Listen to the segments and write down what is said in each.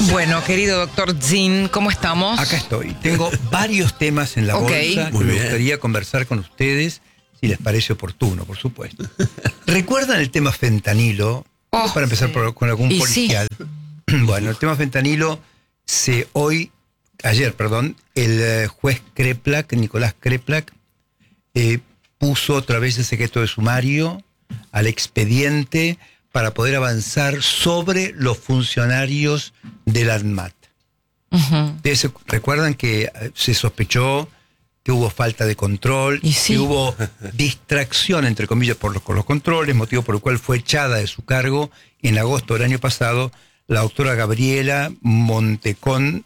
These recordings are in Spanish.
Bueno, querido doctor Zin, ¿cómo estamos? Acá estoy. Tengo varios temas en la bolsa que me gustaría conversar con ustedes, si les parece oportuno, por supuesto. ¿Recuerdan el tema fentanilo? Para empezar con algún policial. Sí. Bueno, el tema fentanilo, ayer, el juez Kreplak, Nicolás Kreplak, puso otra vez el secreto de sumario al expediente para poder avanzar sobre los funcionarios del ANMAT. Ustedes recuerdan que se sospechó que hubo falta de control, que hubo distracción, entre comillas, con los controles, motivo por el cual fue echada de su cargo en agosto del año pasado la doctora Gabriela Mantecón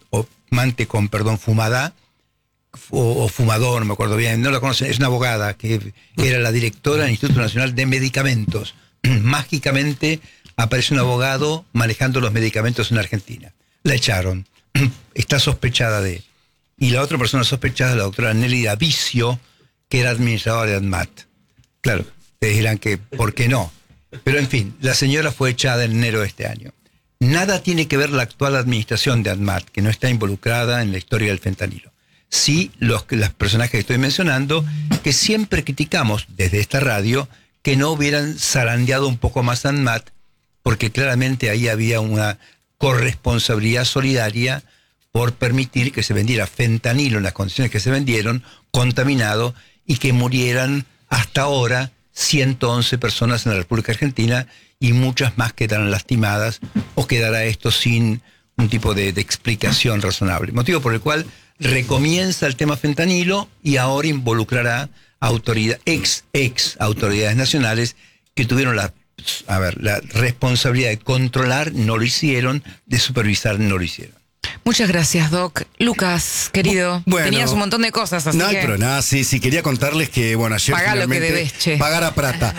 Fumadá, o Fumador, no me acuerdo bien, no la conocen, es una abogada que era la directora del Instituto Nacional de Medicamentos. Mágicamente aparece un abogado manejando los medicamentos en Argentina. La echaron. Está sospechada de... Y la otra persona sospechada es la doctora Nelly Davicio, que era administradora de ANMAT. Claro, ustedes dirán que ¿por qué no? Pero en fin, la señora fue echada en enero de este año. Nada tiene que ver la actual administración de ANMAT, que no está involucrada en la historia del fentanilo. Sí, los personajes que estoy mencionando, que siempre criticamos desde esta radio, que no hubieran zarandeado un poco más ANMAT, porque claramente ahí había una corresponsabilidad solidaria por permitir que se vendiera fentanilo en las condiciones que se vendieron, contaminado, y que murieran hasta ahora 111 personas en la República Argentina y muchas más quedarán lastimadas o quedará esto sin un tipo de explicación razonable. Motivo por el cual recomienza el tema fentanilo y ahora involucrará ex autoridades nacionales que tuvieron la responsabilidad de controlar, no lo hicieron, de supervisar, no lo hicieron. Muchas gracias, Doc. Lucas, querido, tenías un montón de cosas, así que... pero nada, sí, quería contarles que, ayer pagá finalmente... lo que debes, che. Pagar a plata.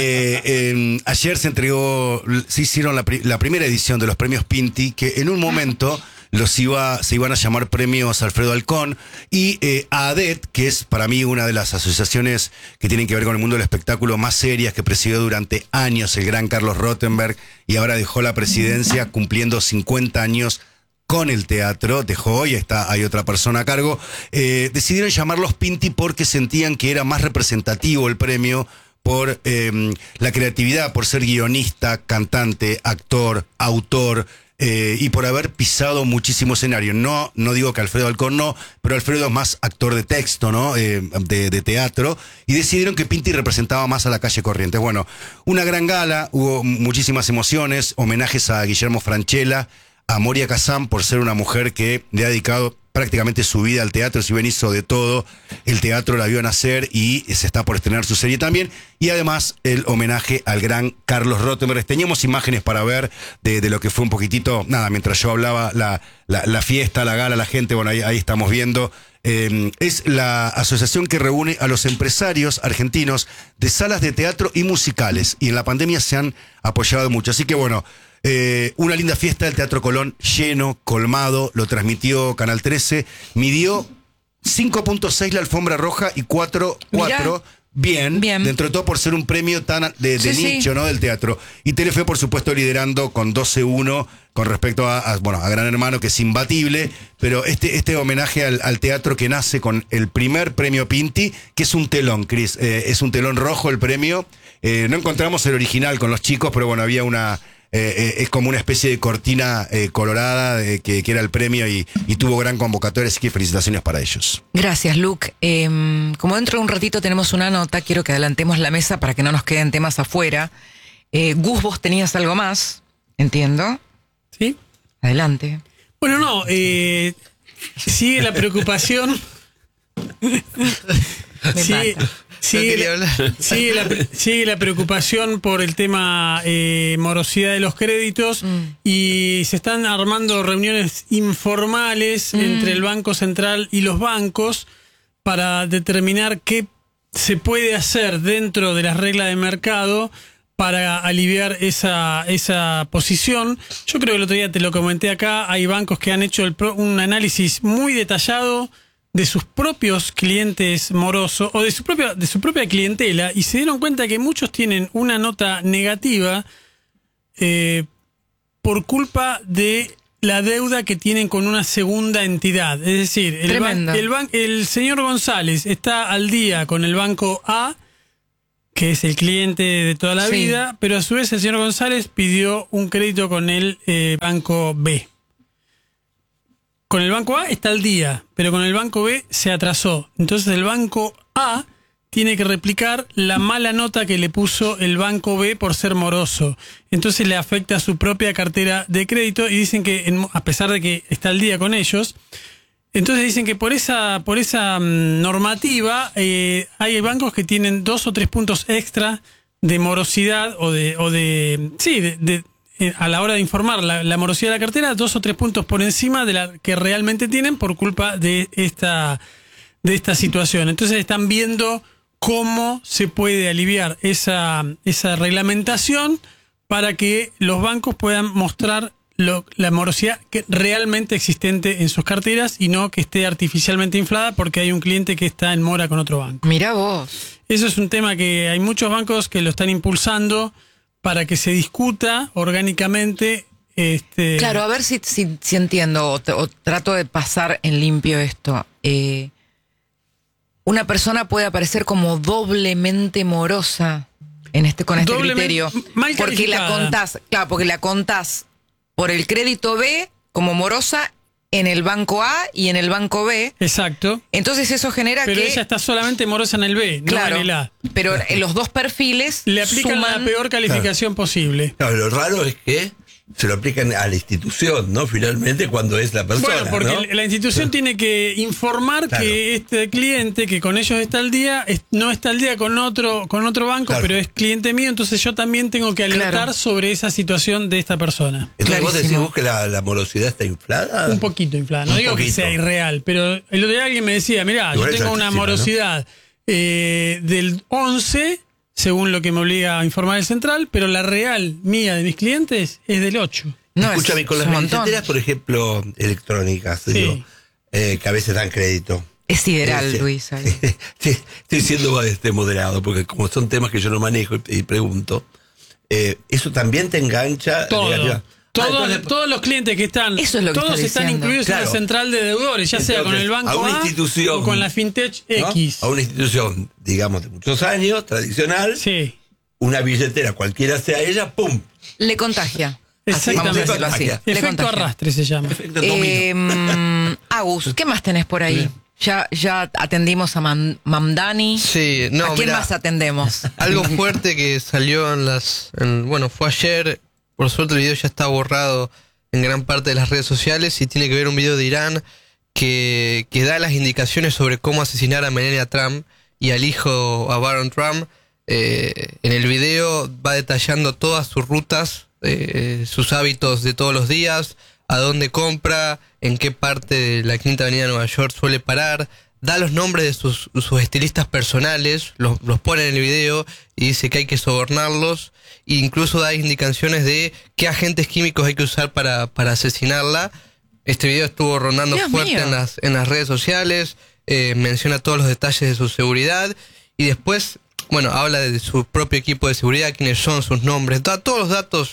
Ayer se hicieron la primera edición de los premios Pinti, que en un momento... se iban a llamar premios Alfredo Alcón, y AADET, que es para mí una de las asociaciones que tienen que ver con el mundo del espectáculo más serias, que presidió durante años el gran Carlos Rottenberg y ahora dejó la presidencia cumpliendo 50 años con el teatro, dejó y hay otra persona a cargo, decidieron llamarlos Pinti porque sentían que era más representativo el premio por la creatividad, por ser guionista, cantante, actor, autor, y por haber pisado muchísimo escenario. No digo que Alfredo Alcón no, pero Alfredo es más actor de texto, ¿no? De teatro, y decidieron que Pinti representaba más a la calle Corrientes. Bueno, una gran gala, hubo muchísimas emociones, homenajes a Guillermo Francella, a Moria Kazan por ser una mujer que le ha dedicado prácticamente su vida al teatro, si bien hizo de todo, el teatro la vio nacer y se está por estrenar su serie también, y además el homenaje al gran Carlos Rottenberg. Teníamos imágenes para ver de lo que fue un poquitito, mientras yo hablaba, la fiesta, la gala, la gente, ahí estamos viendo. Es la asociación que reúne a los empresarios argentinos de salas de teatro y musicales, y en la pandemia se han apoyado mucho, así que una linda fiesta del Teatro Colón, lleno, colmado, lo transmitió Canal 13, midió 5.6 la alfombra roja y 4.4, bien, dentro de todo por ser un premio tan de nicho, ¿no? Del teatro. Y Telefe, por supuesto, liderando con 12-1 con respecto a Gran Hermano, que es imbatible, pero este homenaje al teatro que nace con el primer premio Pinti, que es un telón, Cris, es un telón rojo el premio. No encontramos el original con los chicos, pero había es como una especie de cortina colorada que era el premio y tuvo gran convocatoria, así que felicitaciones para ellos. Gracias, Luke. Como dentro de un ratito tenemos una nota, quiero que adelantemos la mesa para que no nos queden temas afuera. Gus, vos tenías algo más, entiendo. Sí. Adelante. Bueno, sigue la preocupación. Sigue la preocupación por el tema morosidad de los créditos y se están armando reuniones informales entre el Banco Central y los bancos para determinar qué se puede hacer dentro de las reglas de mercado para aliviar esa posición. Yo creo que el otro día te lo comenté acá, hay bancos que han hecho un análisis muy detallado de sus propios clientes morosos o de su propia clientela y se dieron cuenta que muchos tienen una nota negativa por culpa de la deuda que tienen con una segunda entidad. Es decir, el señor González está al día con el banco A, que es el cliente de toda la vida, pero a su vez el señor González pidió un crédito con el banco B. Con el banco A está al día, pero con el banco B se atrasó. Entonces el banco A tiene que replicar la mala nota que le puso el banco B por ser moroso. Entonces le afecta a su propia cartera de crédito y dicen que, a pesar de que está al día con ellos, entonces dicen que por esa normativa hay bancos que tienen 2 o 3 puntos extra de morosidad a la hora de informar la morosidad de la cartera, 2 o 3 puntos por encima de la que realmente tienen por culpa de esta situación. Entonces están viendo cómo se puede aliviar esa reglamentación para que los bancos puedan mostrar la morosidad realmente existente en sus carteras y no que esté artificialmente inflada porque hay un cliente que está en mora con otro banco. Mirá vos. Eso es un tema que hay muchos bancos que lo están impulsando para que se discuta orgánicamente. Claro, a ver si entiendo o trato de pasar en limpio esto. Una persona puede aparecer como doblemente morosa con este criterio. Porque la contás por el crédito B como morosa en el banco A y en el banco B. Exacto. Entonces eso genera pero ella está solamente morosa en el B, claro, no en el A. Pero en los dos perfiles le aplican la peor calificación posible. Claro, lo raro es que se lo aplican a la institución, ¿no? Finalmente, cuando es la persona. Bueno, porque ¿no? la institución tiene que informar que este cliente, que con ellos está al día, no está al día con otro banco, pero es cliente mío, entonces yo también tengo que alertar sobre esa situación de esta persona. Entonces vos decís que la morosidad está inflada. Un poquito inflada, no digo que sea irreal, pero el otro día alguien me decía, mirá, yo tengo una morosidad del 11, según lo que me obliga a informar el central, pero la real mía de mis clientes es del 8. No, escúchame, con las billeteras, por ejemplo, electrónicas, digo, que a veces dan crédito. Es sideral, Luis. Estoy siendo moderado, porque como son temas que yo no manejo y pregunto, ¿eso también te engancha? Todo. Todos los clientes que están, todos están incluidos en la central de deudores, ya sea con el banco A o con la fintech X. A una institución, digamos, de muchos años, tradicional, una billetera, cualquiera sea ella, ¡pum! Le contagia. Exactamente. Vamos a decirlo así. Efecto arrastre se llama. Agus, ¿qué más tenés por ahí? Ya atendimos a Mamdani. Sí, no, ¿A quién más atendemos? Algo fuerte que salió fue ayer. Por suerte el video ya está borrado en gran parte de las redes sociales y tiene que ver un video de Irán que da las indicaciones sobre cómo asesinar a Melania Trump y al hijo, a Barron Trump. En el video va detallando todas sus rutas, sus hábitos de todos los días, a dónde compra, en qué parte de la Quinta Avenida de Nueva York suele parar, da los nombres de sus estilistas personales, los pone en el video y dice que hay que sobornarlos, e incluso da indicaciones de qué agentes químicos hay que usar para asesinarla. Este video estuvo rondando fuerte en las redes sociales, menciona todos los detalles de su seguridad y después, habla de su propio equipo de seguridad, quiénes son, sus nombres, da todos los datos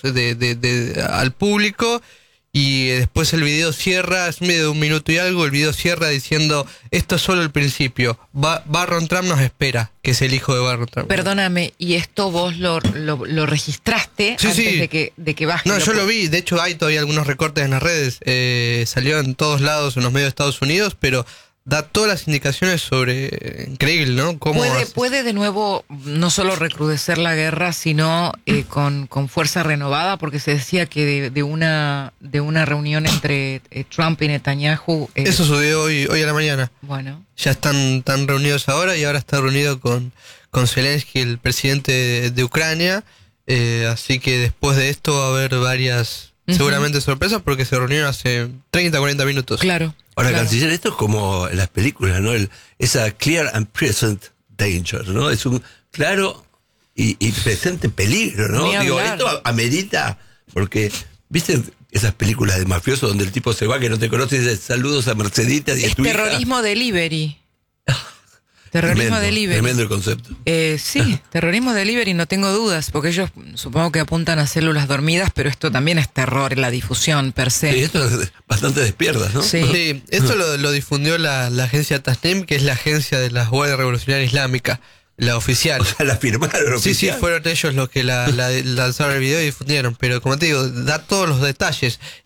al público. Y después el video cierra, es un video de 1 minuto y algo, el video cierra diciendo, esto es solo el principio, Barron Trump nos espera, que es el hijo de Barron Trump. Perdóname, ¿y esto vos lo registraste antes de que baje? No, yo lo vi, de hecho hay todavía algunos recortes en las redes, salió en todos lados en los medios de Estados Unidos, pero da todas las indicaciones sobre... Increíble, ¿no? ¿Puede de nuevo no solo recrudecer la guerra, sino con fuerza renovada? Porque se decía que de una reunión entre Trump y Netanyahu... Eso sucedió hoy a la mañana. Bueno. Ya están reunidos ahora y ahora está reunido con Zelensky, el presidente de Ucrania. Así que después de esto va a haber varias... seguramente sorpresas porque se reunieron hace 30, 40 minutos. Claro. Ahora, canciller, esto es como en las películas, ¿no? Esa clear and present danger, ¿no? Es un claro y presente peligro, ¿no? Digo, esto amerita, porque, ¿viste esas películas de mafiosos donde el tipo se va que no te conoce y dice saludos a Mercedita y a tu hija? Terrorismo delivery. Terrorismo delivery. Tremendo el concepto. Sí, terrorismo delivery, no tengo dudas, porque ellos supongo que apuntan a células dormidas, pero esto también es terror en la difusión per se. Sí, esto es bastante despiertas, ¿no? Sí, esto lo difundió la agencia Tasnim, que es la agencia de la Guardia Revolucionaria Islámica, la oficial. O sea, la firmaron oficial. Sí, fueron ellos los que lanzaron el video y difundieron, pero como te digo, da todos los detalles.